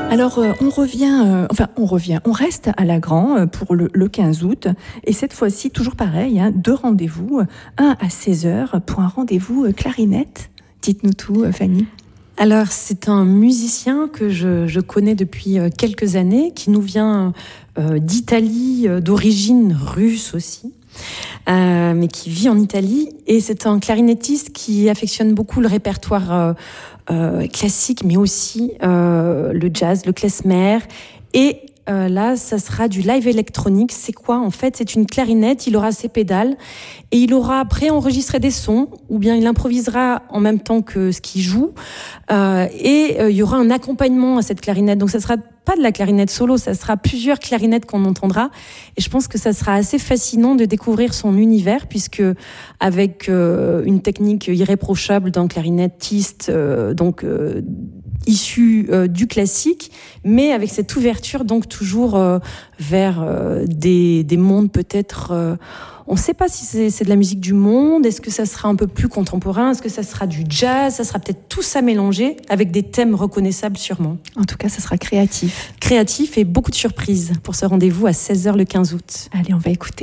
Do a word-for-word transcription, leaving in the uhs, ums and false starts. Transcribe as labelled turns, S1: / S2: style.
S1: Alors, euh, on revient, euh, enfin, on revient, on reste à Lagran euh, pour le, le quinze août. Et cette fois-ci, toujours pareil, hein, deux rendez-vous, un à seize heures pour un rendez-vous euh, clarinette. Dites-nous tout, euh, Fanny.
S2: Alors, c'est un musicien que je, je connais depuis quelques années, qui nous vient euh, d'Italie, euh, d'origine russe aussi, euh, mais qui vit en Italie. Et c'est un clarinettiste qui affectionne beaucoup le répertoire euh, euh, classique, mais aussi euh, le jazz, le klezmer. Et euh, là, ça sera du live électronique. C'est quoi, en fait? C'est une clarinette, il aura ses pédales, et il aura pré-enregistré des sons, ou bien il improvisera en même temps que ce qu'il joue, euh, et euh, il y aura un accompagnement à cette clarinette. Donc ça sera pas de la clarinette solo, ça sera plusieurs clarinettes qu'on entendra, et je pense que ça sera assez fascinant de découvrir son univers, puisque avec euh, une technique irréprochable d'un clarinettiste, euh, donc euh, issu euh, du classique, mais avec cette ouverture donc toujours euh, vers euh, des, des mondes peut-être... Euh, on ne sait pas si c'est, c'est de la musique du monde, est-ce que ça sera un peu plus contemporain, est-ce que ça sera du jazz, ça sera peut-être tout ça mélangé avec des thèmes reconnaissables sûrement.
S1: En tout cas, ça sera créatif.
S2: Créatif et beaucoup de surprises pour ce rendez-vous à seize heures le quinze août.
S1: Allez, on va écouter.